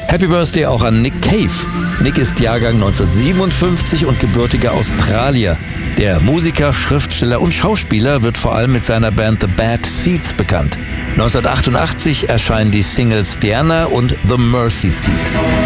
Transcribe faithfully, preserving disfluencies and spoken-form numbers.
Happy Birthday auch an Nick Cave. Nick ist Jahrgang neunzehnhundertsiebenundfünfzig und gebürtiger Australier. Der Musiker, Schriftsteller und Schauspieler wird vor allem mit seiner Band The Bad Seeds bekannt. neunzehnhundertachtundachtzig erscheinen die Singles Diana und The Mercy Seat.